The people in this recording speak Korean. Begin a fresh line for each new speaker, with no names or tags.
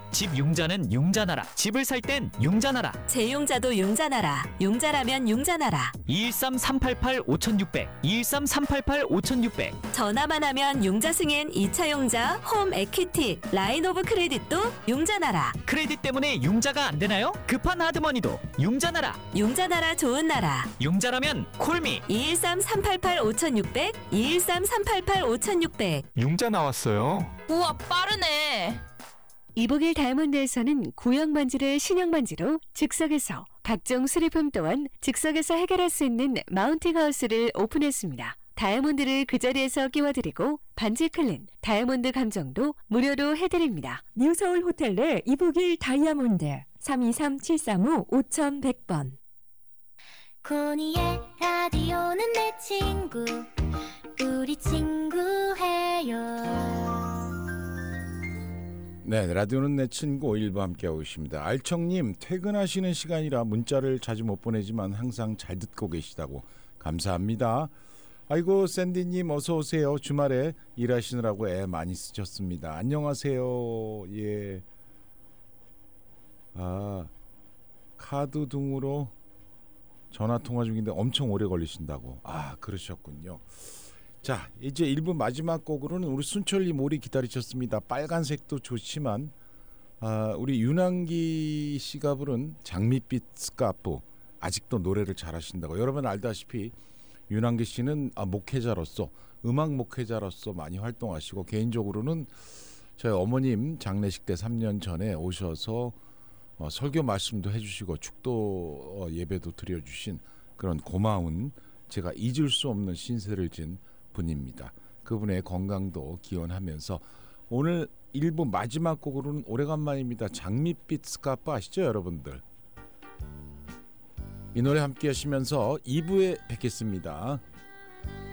집 융자는 융자나라. 집을 살 땐 융자나라.
제 융자도 융자라면 융자나라.
213-388-5600 213-388-5600
전화만 하면 융자 승인 2차 융자, 홈 에퀴티, 라인 오브 크레딧도 융자나라.
크레딧 때문에 융자가 안 되나요? 급한 하드머니도 융자나라.
융자나라 좋은 나라.
융자라면 콜미.
213-388-5600 213-388-5600.
융자 나왔어요.
우와, 빠르네.
이보길 다이아몬드에서는 구형 반지를 신형 반지로 즉석에서, 각종 수리품 또한 즉석에서 해결할 수 있는 마운팅 하우스를 오픈했습니다. 다이아몬드를 그 자리에서 끼워드리고 반지 클린, 다이아몬드 감정도 무료로 해드립니다.
뉴서울 호텔 내 이보길 다이아몬드 323-735-5100번.
코니의 라디오는 내 친구, 우리 친구해요.
네, 라디오는 내 친구 5일과 함께하고 있습니다. 알청님, 퇴근하시는 시간이라 문자를 자주 못 보내지만 항상 잘 듣고 계시다고 감사합니다. 아이고, 샌디님 어서 오세요. 주말에 일하시느라고 애 많이 쓰셨습니다. 안녕하세요. 예. 카드 등으로 전화 통화 중인데 엄청 오래 걸리신다고. 그러셨군요. 자, 이제 1부 마지막 곡으로는 우리 순철님 오래 기다리셨습니다. 빨간색도 좋지만 우리 윤항기 씨가 부른 장밋빛 스카프, 아직도 노래를 잘하신다고. 여러분 알다시피 윤항기 씨는 목회자로서, 음악 목회자로서 많이 활동하시고, 개인적으로는 저희 어머님 장례식 때 3년 전에 오셔서 설교 말씀도 해주시고 축도 예배도 드려주신 그런 고마운, 제가 잊을 수 없는 신세를 진 분입니다. 그분의 건강도 기원하면서 오늘 1부 마지막 곡으로는 오래간만입니다. 장밋빛 스카프 아시죠, 여러분들? 이 노래 함께 하시면서 2부에 뵙겠습니다.